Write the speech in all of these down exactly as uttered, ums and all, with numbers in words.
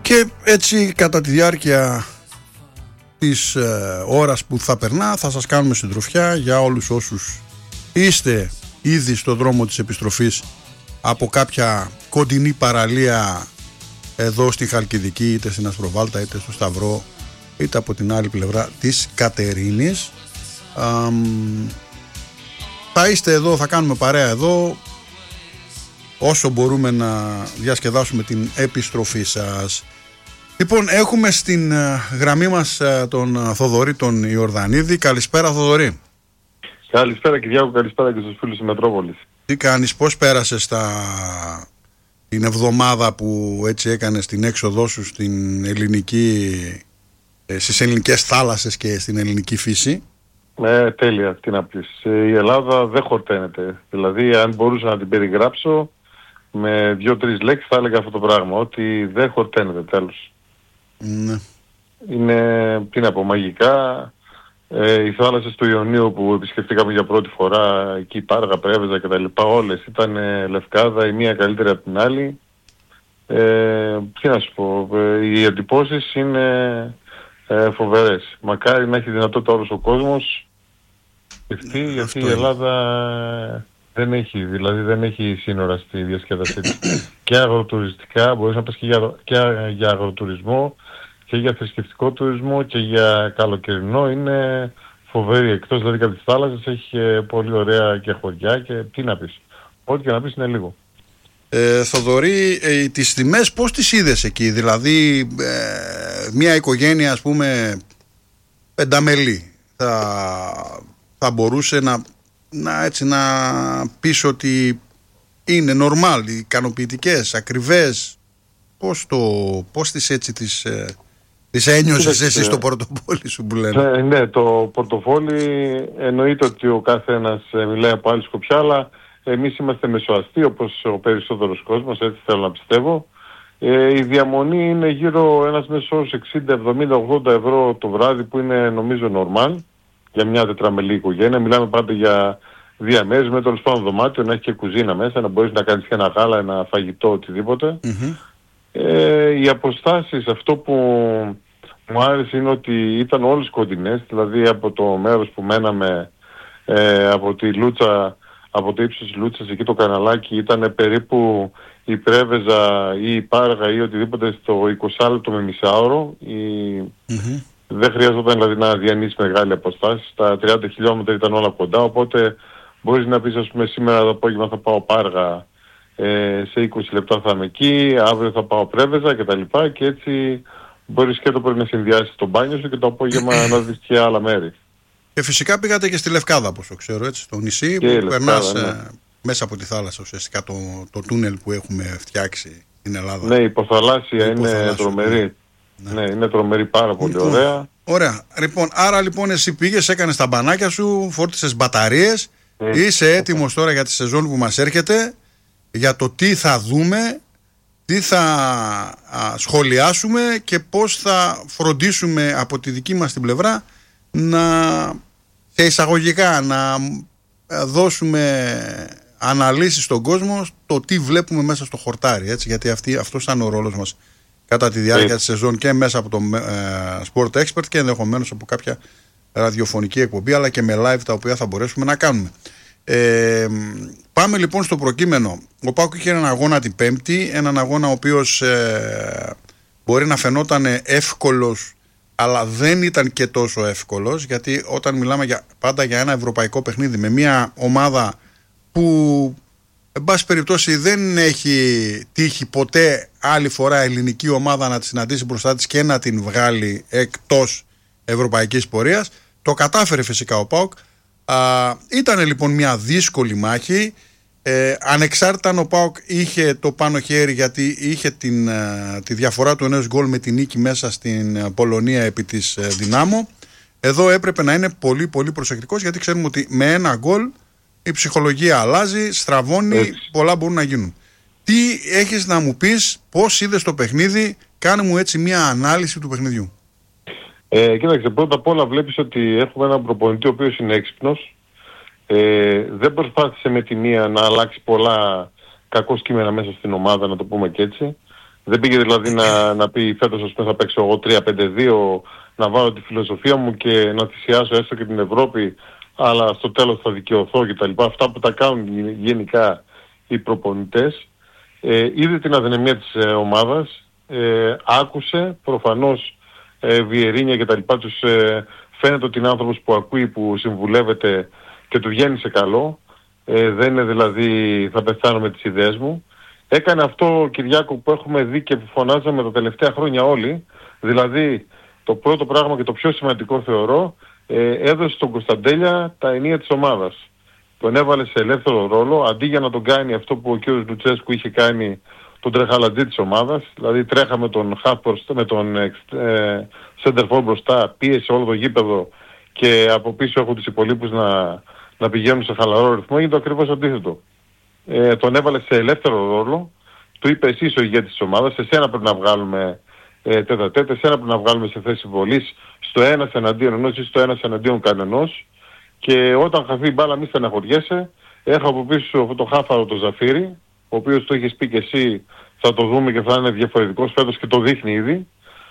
Και έτσι κατά τη διάρκεια της ε, ώρας που θα περνά θα σας κάνουμε συντροφιά για όλους όσους είστε ήδη στο δρόμο της επιστροφής από κάποια κοντινή παραλία εδώ στη Χαλκιδική, είτε στην Ασπροβάλτα είτε στο Σταυρό είτε από την άλλη πλευρά της Κατερίνης. Α, θα είστε εδώ, θα κάνουμε παρέα εδώ όσο μπορούμε να διασκεδάσουμε την επιστροφή σας. Λοιπόν, έχουμε στην γραμμή μας τον Θοδωρή τον Ιορδανίδη. Καλησπέρα, Θοδωρή. Καλησπέρα, Κυριάκο, καλησπέρα και στους φίλους της Μετρόπολης. Τι κάνεις, πώς πέρασες τα... την εβδομάδα που έτσι έκανες την έξοδό σου στην ελληνική, στις ελληνικές θάλασσες και στην ελληνική φύση? Ε, τέλεια, τι να πεις. Η Ελλάδα δεν χορταίνεται. Δηλαδή, αν μπορούσα να την περιγράψω με δύο-τρεις λέξεις θα έλεγα αυτό το πράγμα, ότι δεν χορταίνεται, τέλος. Ναι. Είναι, τι να πω, μαγικά. Ε, οι θάλασσες του Ιωνίου που επισκεφτήκαμε για πρώτη φορά, εκεί Πάργα, Πρέβεζα και τα λοιπά, όλες ήταν ε, λευκάδα, η μία καλύτερη από την άλλη. Ε, τι να σου πω, ε, οι εντυπώσεις είναι ε, φοβερές. Μακάρι να έχει δυνατότητα όλος ο κόσμος αυτή, γιατί αυτό η είναι. Ελλάδα δεν έχει, δηλαδή δεν έχει σύνορα στη διασκέδασή της. Και αγροτουριστικά, μπορείς να πας και για, και για αγροτουρισμό, και για θρησκευτικό τουρισμό και για καλοκαιρινό, είναι φοβερή. Εκτός δηλαδή από τις θάλασσες έχει πολύ ωραία και χωριά και τι να πεις. Ό,τι και να πεις είναι λίγο. Ε, Θοδωρή, ε, τις τιμές πώς τις είδες εκεί? Δηλαδή ε, μια οικογένεια ας πούμε πενταμελή θα, θα μπορούσε να, να, έτσι, να πεις ότι είναι normal, ικανοποιητικές, ακριβές? Πώς, το, πώς τις έτσι τις... Ε, Τις ένιωσες εσύ στο πορτοφόλι σου που λένε? Ε, ναι, το πορτοφόλι εννοείται ότι ο κάθε ένας μιλάει από άλλη σκοπιά, αλλά εμείς είμαστε μεσοαστοί όπως ο περισσότερος κόσμος, έτσι θέλω να πιστεύω. Ε, η διαμονή είναι γύρω ένας μέσος εξήντα, εβδομήντα, ογδόντα ευρώ το βράδυ, που είναι νομίζω normal για μια τετραμελή οικογένεια. Μιλάμε πάντα για διαμέρισμα, τέλος πάντων δωμάτιο, να έχει και κουζίνα μέσα, να μπορείς να κάνεις και ένα γάλα, ένα φαγητό, οτιδήποτε. Mm-hmm. Ε, οι αποστάσεις, αυτό που μου άρεσε είναι ότι ήταν όλες κοντινές, δηλαδή από το μέρος που μέναμε, ε, από τη Λούτσα, από το ύψος της Λούτσας, εκεί το καναλάκι, ήταν περίπου η Πρέβεζα ή η Πάργα ή οτιδήποτε στο είκοσι λεπτό με μισάωρο. Η... Mm-hmm. Δεν χρειαζόταν δηλαδή να διανύσεις μεγάλη αποστάσεις, τα τριάντα χιλιόμετρα ήταν όλα κοντά, οπότε μπορείς να πεις, ας πούμε, σήμερα το απόγευμα θα πάω Πάργα, Ε, σε είκοσι λεπτά θα είμαι εκεί, αύριο θα πάω Πρέβεζα και τα λοιπά, και έτσι μπορείς και το πρωί να συνδυάσεις το μπάνιο σου και το απόγευμα να δεις και άλλα μέρη. Και φυσικά πήγατε και στη Λευκάδα, όπως το ξέρω, έτσι, στο νησί και που Λευκάδα, περνάς ναι. ε, μέσα από τη θάλασσα, ουσιαστικά το, το τούνελ που έχουμε φτιάξει στην Ελλάδα. Ναι, η υποθαλάσσια η είναι υποθαλάσσια, τρομερή. Ναι. ναι, είναι τρομερή, πάρα πολύ λοιπόν, ωραία. Ωραία. Λοιπόν, άρα λοιπόν εσύ πήγες, έκανες τα μπανάκια σου, φόρτισες μπαταρίες, ε, είσαι έτοιμος τώρα για τη σεζόν που μας έρχεται, για το τι θα δούμε, τι θα α, σχολιάσουμε και πώς θα φροντίσουμε από τη δική μας την πλευρά να, σε εισαγωγικά, να δώσουμε αναλύσεις στον κόσμο το τι βλέπουμε μέσα στο χορτάρι, έτσι, γιατί αυτή, αυτός ήταν ο ρόλος μας κατά τη διάρκεια της σεζόν και μέσα από το ε, Sport Expert και ενδεχομένως από κάποια ραδιοφωνική εκπομπή, αλλά και με live τα οποία θα μπορέσουμε να κάνουμε. Ε, πάμε λοιπόν στο προκείμενο. Ο ΠΑΟΚ είχε έναν αγώνα την Πέμπτη, έναν αγώνα ο οποίος ε, μπορεί να φαινόταν εύκολος, αλλά δεν ήταν και τόσο εύκολος, γιατί όταν μιλάμε για, πάντα για ένα ευρωπαϊκό παιχνίδι με μια ομάδα που εν πάση περιπτώσει δεν έχει τύχει ποτέ άλλη φορά ελληνική ομάδα να τη συναντήσει μπροστά της και να την βγάλει εκτός ευρωπαϊκής πορείας, το κατάφερε φυσικά ο ΠΑΟΚ. Uh, ήταν λοιπόν μια δύσκολη μάχη, ε, ανεξάρτητα αν ο ΠΑΟΚ είχε το πάνω χέρι, γιατί είχε την, uh, τη διαφορά του ενός γκολ με την νίκη μέσα στην uh, Πολωνία επί της uh, Δυνάμω. Εδώ έπρεπε να είναι πολύ πολύ προσεκτικός, γιατί ξέρουμε ότι με ένα γκολ η ψυχολογία αλλάζει, στραβώνει, έτσι. Πολλά μπορούν να γίνουν. Τι έχεις να μου πεις, πώς είδες το παιχνίδι, κάνε μου έτσι μια ανάλυση του παιχνιδιού. Ε, κοίταξε, πρώτα απ' όλα βλέπεις ότι έχουμε έναν προπονητή ο οποίος είναι έξυπνος. Ε, δεν προσπάθησε με τη μία να αλλάξει πολλά κακό κείμενα μέσα στην ομάδα, να το πούμε και έτσι. Δεν πήγε δηλαδή να, να πει φέτος ας πούμε θα παίξω εγώ τρία πέντε δύο, να βάλω τη φιλοσοφία μου και να θυσιάσω έστω και την Ευρώπη, αλλά στο τέλος θα δικαιωθώ κτλ. Αυτά που τα κάνουν γενικά οι προπονητές. Ε, είδε την αδυναμία της ε, ομάδας, ε, άκουσε προφανώς ε, Βιερίνια και τα λοιπά, τους ε, φαίνεται ότι είναι άνθρωπος που ακούει, που συμβουλεύεται και του βγαίνει σε καλό. Ε, δεν είναι δηλαδή θα πεθάνω με τις ιδέες μου. Έκανε αυτό, Κυριάκο, που έχουμε δει και που φωνάζαμε τα τελευταία χρόνια όλοι, δηλαδή το πρώτο πράγμα και το πιο σημαντικό θεωρώ, ε, έδωσε στον Κωνσταντέλια τα ενία της ομάδας. Τον έβαλε σε ελεύθερο ρόλο, αντί για να τον κάνει αυτό που ο κ. Λουτσέσκου είχε κάνει, τον τρεχαλατζή της ομάδας, δηλαδή τρέχαμε τον half με τον ε, center for μπροστά, πίεσε όλο το γήπεδο και από πίσω έχουν τους υπολείπους να, να πηγαίνουν σε χαλαρό ρυθμό, έγινε το ακριβώς αντίθετο. Ε, τον έβαλε σε ελεύθερο ρόλο, του είπε εσύ είσαι ο ηγέτης της ομάδας, εσένα πρέπει να βγάλουμε ε, τέτα τέτα, εσένα πρέπει να βγάλουμε σε θέση βολής στο ένας εναντίον ενός ή στο ένας εναντίον κανενός, και όταν χαθεί η μπάλα μη στεναχωριέσαι. Έχω από πίσω αυτό το χάφαρο το Ζαφύρι, ο οποίος το είχες πει και εσύ, θα το δούμε και θα είναι διαφορετικός φέτος και το δείχνει ήδη.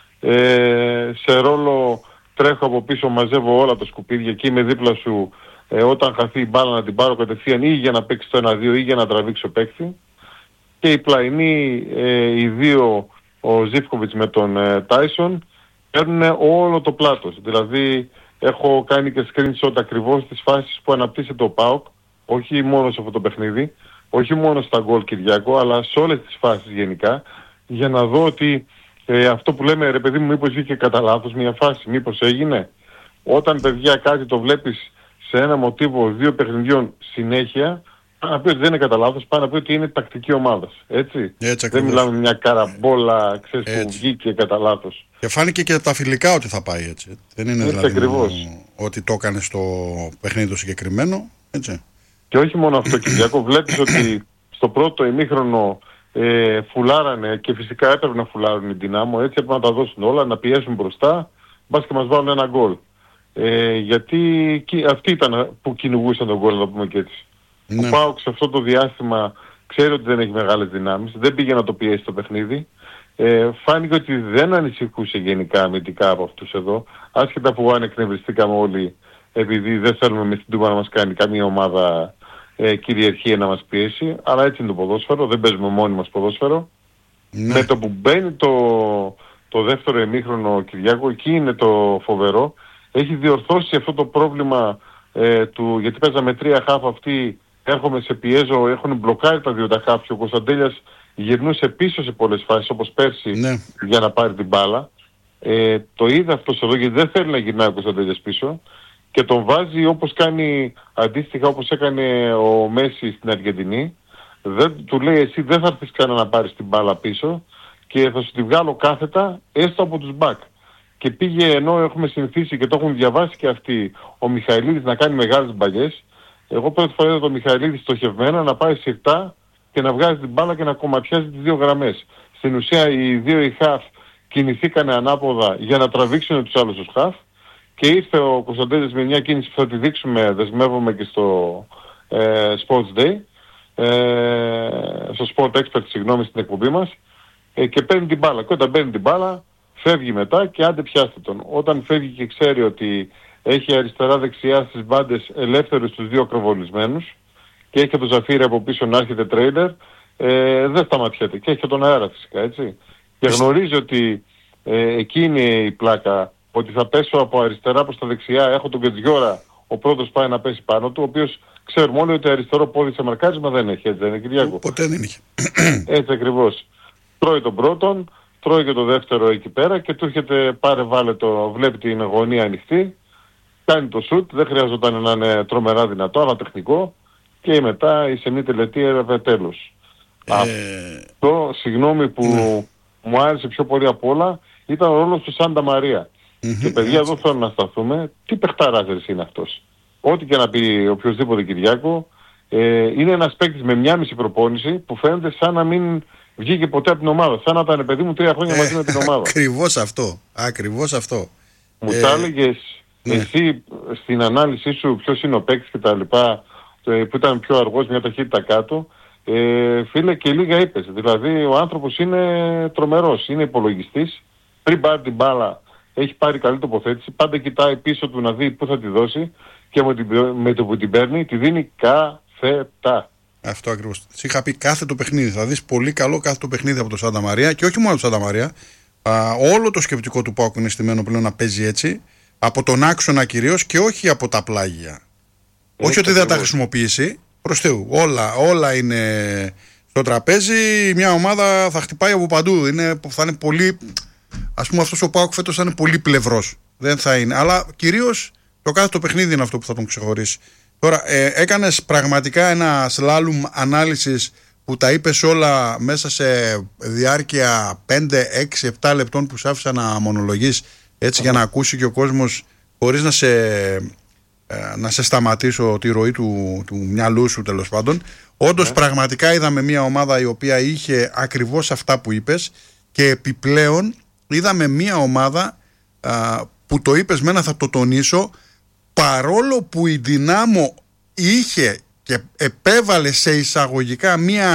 Ε, σε ρόλο τρέχω από πίσω, μαζεύω όλα τα σκουπίδια και είμαι δίπλα σου ε, όταν χαθεί η μπάλα να την πάρω κατευθείαν ή για να παίξει το ένα δύο ή για να τραβήξω παίκτη. Και οι πλαϊνοί, ε, οι δύο, ο Ζίβκοβιτς με τον ε, Τάισον, παίρνουν όλο το πλάτος. Δηλαδή έχω κάνει και screenshot ακριβώς τις φάσεις που αναπτύσσεται ο ΠΑΟΚ, όχι μόνο σε αυτό το παιχνίδι, όχι μόνο στα γκολ, Κυριάκο, αλλά σε όλες τις φάσεις γενικά, για να δω ότι ε, αυτό που λέμε, ρε παιδί μου, μήπως βγήκε κατά λάθος μια φάση, μήπως έγινε. Όταν, παιδιά, κάτι το βλέπεις σε ένα μοτίβο δύο παιχνιδιών συνέχεια, πάνω να πει ότι δεν είναι κατά λάθος, πάνω να πει ότι είναι τακτική ομάδας. Έτσι. Έτσι δεν μιλάμε μια καραμπόλα, ξέρεις, έτσι, που βγήκε κατά λάθος. Και φάνηκε και τα φιλικά ότι θα πάει έτσι. Δεν είναι έτσι δηλαδή ακριβώς. Ότι το έκανε στο παιχνίδι το συγκεκριμένο. Έτσι. Και όχι μόνο αυτό, Κυριακό, βλέπεις ότι στο πρώτο ημίχρονο ε, φουλάρανε και φυσικά έπρεπε να φουλάρουν η Δυνάμο, έτσι έπρεπε να τα δώσουν όλα, να πιέσουν μπροστά, μπας και μας βάλουν ένα γκολ. Ε, γιατί αυτοί ήταν που κυνηγούσαν τον γκολ, να το πούμε και έτσι. Ναι. Ο ΠΑΟΚ σε αυτό το διάστημα ξέρει ότι δεν έχει μεγάλες δυνάμεις, δεν πήγε να το πιέσει το παιχνίδι. Ε, φάνηκε ότι δεν ανησυχούσε γενικά αμυντικά από αυτούς εδώ, άσχετα που αν εκνευριστήκαμε όλοι επειδή δεν θέλουμε με την Τούμπα να μας κάνει καμία ομάδα ε, κυριαρχία να μας πιέσει, αλλά έτσι είναι το ποδόσφαιρο, δεν παίζουμε μόνοι μας ποδόσφαιρο. Ναι. Με το που μπαίνει το, το δεύτερο ημίχρονο, Κυριάκο, εκεί είναι το φοβερό, έχει διορθώσει αυτό το πρόβλημα ε, του, γιατί παίζαμε τρία χάφ αυτοί, έρχομαι σε πιέζω, έχουν μπλοκάρει τα δύο τα χάφ και ο Κωνσταντέλιας γυρνούσε πίσω σε πολλές φάσεις όπως πέρσι, ναι, για να πάρει την μπάλα. Ε, το είδε αυτός εδώ γιατί δεν θέλει να γυρνάει ο Κωνσταντέλιας πίσω και τον βάζει όπως κάνει αντίστοιχα όπως έκανε ο Μέση στην Αργεντινή. Δεν, του λέει εσύ δεν θα έρθεις καν να πάρεις την μπάλα πίσω και θα σου τη βγάλω κάθετα έστω από τους μπακ. Και πήγε, ενώ έχουμε συνηθίσει και το έχουν διαβάσει και αυτοί, ο Μιχαηλίδης να κάνει μεγάλες μπαλιές. Εγώ πρώτη φορά είδα τον Μιχαηλίδη στοχευμένα να πάει σιρτά και να βγάζει την μπάλα και να κομματιάζει τις δύο γραμμές. Στην ουσία οι δύο οι χαφ κινηθήκανε ανάποδα για να τραβήξουν τους άλλους τους χαφ και ήρθε ο Κωνσταντέλης με μια κίνηση που θα τη δείξουμε, δεσμεύομαι και στο ε, Sports Day, ε, στο Sport Expert, συγγνώμη, στην εκπομπή μας, ε, και παίρνει την μπάλα. Και όταν παίρνει την μπάλα φεύγει μετά και άντε πιάστε τον. Όταν φεύγει και ξέρει ότι έχει αριστερά-δεξιά στις μπάντες ελεύθερους τους δύο ακροβολισμένους και έχει και τον Ζαφύρι από πίσω να έρχεται τρέιλερ, ε, δεν σταματιέται. Και έχει και τον αέρα φυσικά, έτσι. Και γνωρίζει ότι ε, εκεί είναι η πλάκα, ότι θα πέσω από αριστερά προς τα δεξιά, έχω τον Κετζιόρα, ο πρώτος πάει να πέσει πάνω του, ο οποίος ξέρουμε όλοι ότι αριστερό πόδι σε μαρκάρισμα δεν έχει, έτσι δεν είναι, Κυριάκο? Ποτέ δεν είχε. Έτσι ακριβώς. Τρώει τον πρώτον, τρώει και το δεύτερο εκεί πέρα και του έρχεται πάρε βάλε το, βλέπει την γωνία ανοιχτή, κάνει το σουτ, δεν χρειαζόταν να είναι τρομερά δυνατό, αλλά τεχνικό και μετά η σεμνή τελετή έρευε τέλος. Ε... Αυτό, συγγνώμη που ναι. μου άρεσε πιο πολύ απ' όλα, ήταν ο ρόλος του Σάντα Μαρία. Mm-hmm, και παιδιά εδώ θέλω να σταθούμε, τι παιχταράζερης είναι αυτός. Ό,τι και να πει οποιοδήποτε, Κυριάκο, ε, είναι ένας παίκτης με μια μισή προπόνηση που φαίνεται σαν να μην βγήκε ποτέ από την ομάδα. Σαν να ήταν παιδί μου τρία χρόνια ε, μαζί με την ομάδα. Ακριβώς αυτό. Ακριβώς αυτό. Μου ε, τα έλεγες ναι. εσύ στην ανάλυση σου ποιος είναι ο παίκτης και τα λοιπά, που ήταν πιο αργός, μια ταχύτητα κάτω. Ε, φίλε, και λίγα είπες. Δηλαδή ο άνθρωπος είναι τρομερός, είναι υπολογιστής. Πριν πάρει την μπάλα έχει πάρει καλή τοποθέτηση, πάντα κοιτάει πίσω του να δει πού θα τη δώσει και με, την, με το που την παίρνει τη δίνει κάθετα. Αυτό ακριβώς. Σας είχα πει κάθε το παιχνίδι. Θα δεις πολύ καλό κάθε το παιχνίδι από τον Σάντα Μαρία και όχι μόνο από τον Σάντα Μαρία. Α, όλο το σκεπτικό του ΠΑΟΚ είναι στημένο πλέον να παίζει έτσι. Από τον άξονα κυρίως και όχι από τα πλάγια. Έτσι, όχι ότι δεν θα τα χρησιμοποιήσει. Προς Θεού. Όλα, όλα είναι στο τραπέζι. Μια ομάδα θα χτυπάει από παντού. Είναι, θα είναι πολύ. Ας πούμε, αυτός ο ΠΑΟΚ φέτος θα είναι πολύ πλευρός. Δεν θα είναι. Αλλά κυρίως το κάθε το παιχνίδι είναι αυτό που θα τον ξεχωρίσει. Τώρα, ε, έκανες πραγματικά ένα σλάλουμ ανάλυσης που τα είπες όλα μέσα σε διάρκεια πέντε, έξι, επτά λεπτών που σ' άφησα να μονολογείς έτσι, για να ακούσει και ο κόσμος χωρίς να σε, ε, να σε σταματήσω τη ροή του, του μυαλού σου, τέλος πάντων. Όντως, yeah. πραγματικά είδαμε μια ομάδα η οποία είχε ακριβώς αυτά που είπες και επιπλέον είδαμε μια ομάδα α, που το είπες, μένα θα το τονίσω, παρόλο που η Δυνάμο είχε και επέβαλε σε εισαγωγικά μια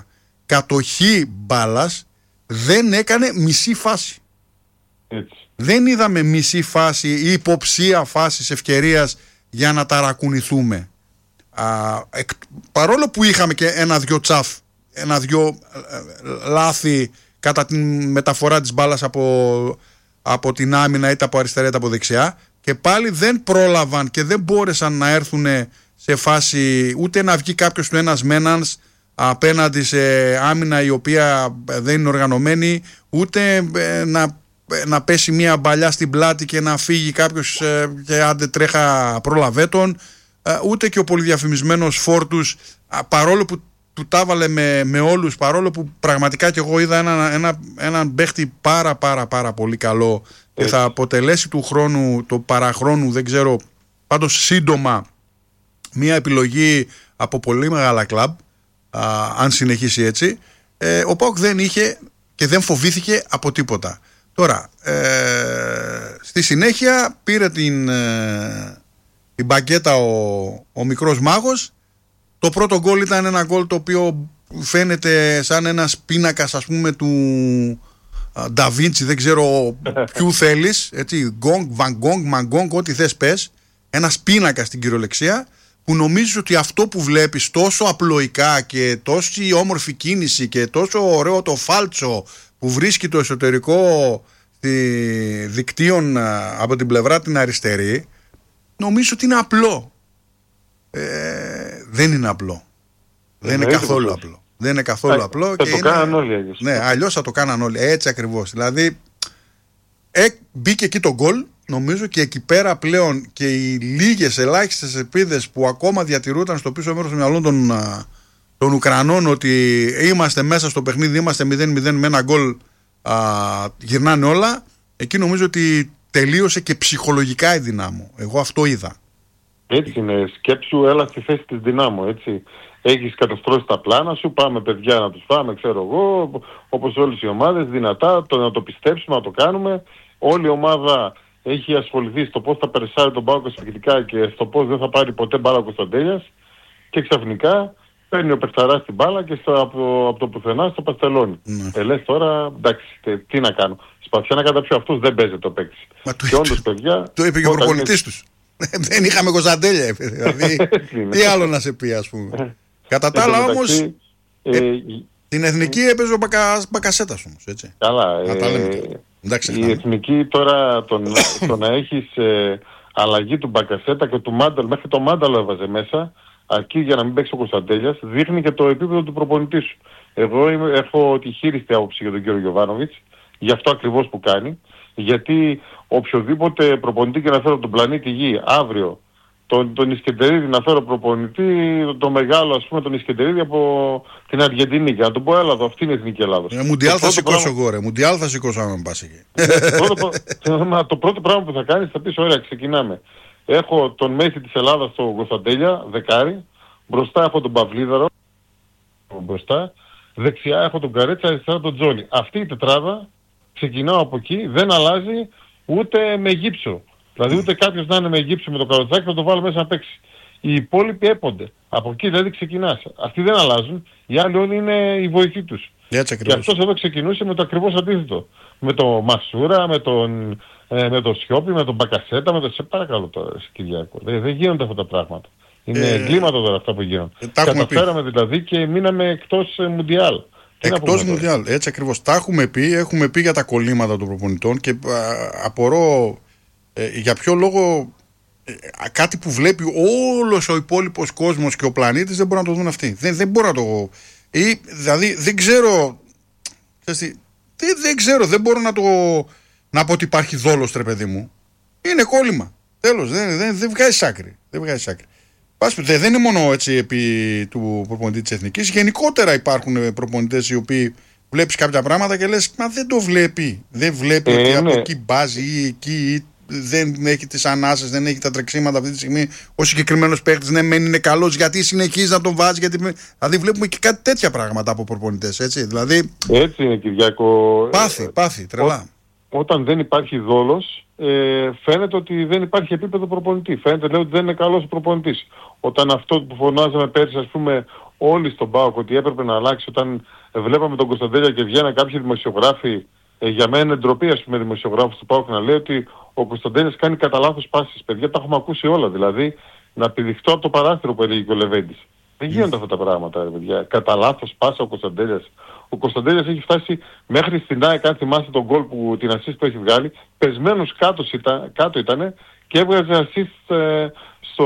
κατοχή μπάλας, δεν έκανε μισή φάση. Έτσι. Δεν είδαμε μισή φάση ή υποψία φάσης ευκαιρίας για να ταρακουνηθούμε. Α, εκ, παρόλο που είχαμε και ένα-δυο τσαφ, ένα-δυο ε, λάθη κατά τη μεταφορά της μπάλας από, από την άμυνα είτε από αριστερά είτε από δεξιά, και πάλι δεν πρόλαβαν και δεν μπόρεσαν να έρθουν σε φάση ούτε να βγει κάποιος του ένας με ένας απέναντι σε άμυνα η οποία δεν είναι οργανωμένη, ούτε να, να πέσει μια μπαλιά στην πλάτη και να φύγει κάποιος και άντε τρέχα πρόλαβε τον, ούτε και ο πολυδιαφημισμένος Φόρτους, παρόλο που του τα βάλε με, με όλους, παρόλο που πραγματικά και εγώ είδα έναν ένα, ένα παίχτη πάρα πάρα πάρα πολύ καλό και θα αποτελέσει του χρόνου, το παραχρόνου, δεν ξέρω, πάντως σύντομα μια επιλογή από πολύ μεγάλα κλαμπ, α, αν συνεχίσει έτσι. ε, ο ΠΑΟΚ δεν είχε και δεν φοβήθηκε από τίποτα. Τώρα ε, στη συνέχεια πήρε την, ε, την μπαγκέτα ο, ο μικρός μάγος. Το πρώτο γκολ ήταν ένα γκολ το οποίο φαίνεται σαν ένας πίνακας, ας πούμε, του Νταβίντσι, δεν ξέρω ποιου θέλεις, έτσι, γκόγκ, βαγκόγκ, μαγκόγκ, ό,τι θες πες. Ένας πίνακας στην κυριολεξία, που νομίζεις ότι αυτό που βλέπεις τόσο απλοϊκά και τόση όμορφη κίνηση και τόσο ωραίο το φάλτσο που βρίσκει το εσωτερικό δικτύων από την πλευρά την αριστερή, νομίζεις ότι είναι απλό. Ε, δεν είναι απλό. Δεν είναι, είναι καθόλου απλό. Δεν είναι καθόλου θα, απλό. Θα και το είναι... κάναν όλοι αλλιώς. Ναι, αλλιώς θα το κάναν όλοι. Έτσι ακριβώς. Δηλαδή, ε, μπήκε εκεί το γκολ, νομίζω, και εκεί πέρα πλέον και οι λίγες ελάχιστες ελπίδες που ακόμα διατηρούνταν στο πίσω μέρος των μυαλών των, των Ουκρανών ότι είμαστε μέσα στο παιχνίδι, είμαστε μηδέν μηδέν με ένα γκολ, α, γυρνάνε όλα. Εκεί νομίζω ότι τελείωσε και ψυχολογικά η Δυνάμω. Εγώ αυτό είδα. Έτσι είναι. Σκέψου, έλα στη θέση της Δυνάμω, έτσι. Έχεις καταστρώσει τα πλάνα σου, πάμε παιδιά να τους φάμε, ξέρω εγώ, όπως όλες οι ομάδες, δυνατά, το, να το πιστέψουμε, να το κάνουμε. Όλη η ομάδα έχει ασχοληθεί στο πώς θα περσάρει τον ΠΑΟΚ ασφυκτικά και στο πώς δεν θα πάρει ποτέ μπάλα ο Κωνσταντέλιας, και ξαφνικά παίρνει ο Πεχταράς την μπάλα και στο, από, από το πουθενά στο παστελώνει. Mm. Ε, λες τώρα, εντάξει, τε, τι να κάνω. Σπαθιά να καταπιώ, αυτός δεν παίζει το παίξει. Και όντως, παιδιά... Το είπε και ο προπονητής τους. Δεν είχαμε Κωνσταντέλια, δηλαδή, τι άλλο να σε πει, ας πούμε. Κατά τα άλλα όμως, ε, ε, την εθνική έπαιζε ο Μπακα, Μπακασέτας όμως, έτσι. Καλά. Ε, εντάξει, η εθνική τώρα, το, το να έχεις ε, αλλαγή του Μπακασέτα και του Μάνταλ, μέχρι το Μάνταλ έβαζε μέσα, αρκεί για να μην παίξει ο Κωνσταντέλιας, δείχνει και το επίπεδο του προπονητή σου. Εγώ είμαι, έχω τη χείριστη άποψη για τον κύριο Γιοβάνοβιτς, για αυτό ακριβώς που κάνει, γιατί οποιοδήποτε προπονητή και να φέρω τον πλανήτη Γη αύριο, τον, τον Ισκεντερίδη να φέρω προπονητή, το, το μεγάλο, ας πούμε, τον Ισκεντερίδη από την Αργεντινή, και να τον πω Ελλάδο, αυτή είναι η εθνική Ελλάδος. Ε, Μουντιάλ θα σηκώσω εγώ, ρε. Μουντιάλ θα σηκώσω άμα πας εκεί. Το πρώτο πράγμα που θα κάνεις, θα πεις, ωραία, ξεκινάμε. Έχω τον Μέση της Ελλάδας, τον Κωνσταντέλια, δεκάρι. Μπροστά έχω τον Παυλίδαρο. Μπροστά. Δεξιά έχω τον Καρέτσα, αριστερά τον Τζόλι. Αυτή η τετράδα, ξεκινάω από εκεί, δεν αλλάζει ούτε με γύψο. Δηλαδή ούτε κάποιος να είναι με γύψο με το καροτσάκι θα το βάλω μέσα να παίξει. Οι υπόλοιποι έπονται. Από εκεί δηλαδή ξεκινάς. Αυτοί δεν αλλάζουν, οι άλλοι όλοι είναι οι βοηθοί τους. Έτσι και αυτός εδώ ξεκινούσε με το ακριβώς αντίθετο. Με το Μασούρα, με τον, ε, με το Σιώπη, με τον Μπακασέτα, με το... Σε παρακαλώ τώρα, Κυριάκο. Δεν, δεν γίνονται αυτά τα πράγματα. Είναι ε, εγκλήματα τώρα αυτά που γίνονται. Ε, Καταφέραμε πει. δηλαδή και μείναμε εκτός ε, Μουντιάλ. Εκτός Μουντιάλ, έτσι ακριβώς. Τα έχουμε πει, έχουμε πει για τα κολλήματα των προπονητών και α, απορώ ε, για ποιο λόγο ε, κάτι που βλέπει όλος ο υπόλοιπος κόσμος και ο πλανήτης δεν μπορεί να το δουν αυτοί. Δεν, δεν μπορεί να το... Ή, δηλαδή δεν ξέρω, δεν, δεν ξέρω, δεν μπορώ να το να πω ότι υπάρχει δόλος, τρε παιδί μου. Είναι κόλλημα. Τέλος, δεν, δεν, δεν βγάζει άκρη. Δεν βγάζει άκρη. Δεν είναι μόνο έτσι επί του προπονητή της Εθνικής. Γενικότερα υπάρχουν προπονητές οι οποίοι βλέπεις κάποια πράγματα και λες, μα δεν το βλέπει. Δεν βλέπει ε, ότι ναι. από εκεί μπάζει ή εκεί ή δεν έχει τις ανάσες, δεν έχει τα τρεξίματα αυτή τη στιγμή. Ο συγκεκριμένος παίκτης ναι, μεν είναι καλός, γιατί συνεχίζει να τον βάζει. Γιατί... Δηλαδή βλέπουμε και κάτι τέτοια πράγματα από προπονητές. Έτσι, δηλαδή... έτσι είναι, Κυριάκο. Πάθη, πάθη, τρελά. Ό, όταν δεν υπάρχει δόλος, ε, φαίνεται ότι δεν υπάρχει επίπεδο προπονητή. Φαίνεται λέει, ότι δεν είναι καλός ο προπονητής. Όταν αυτό που φωνάζαμε πέρσι, ας πούμε, όλοι στον ΠΑΟΚ ότι έπρεπε να αλλάξει, όταν βλέπαμε τον Κωνσταντέλια και βγαίναν κάποιοι δημοσιογράφοι, ε, για μένα είναι ντροπή, ας πούμε, δημοσιογράφος του ΠΑΟΚ να λέει ότι ο Κωνσταντέλιας κάνει κατά λάθος πάσες. Παιδιά, τα έχουμε ακούσει όλα. Δηλαδή, να πηδηχτώ από το παράθυρο που έλεγε και ο Λεβέντης. Δεν γίνονται αυτά τα πράγματα, ρε παιδιά. Κατά λάθος πάσα ο Κωνσταντέλιας. Ο Κωνσταντέλιας έχει φτάσει μέχρι στην ΑΕΚ, αν θυμάστε τον γκολ που την assist που έχει βγάλει, πεσμένος κάτω, ήταν, κάτω ήτανε και έβγαζε assist ε,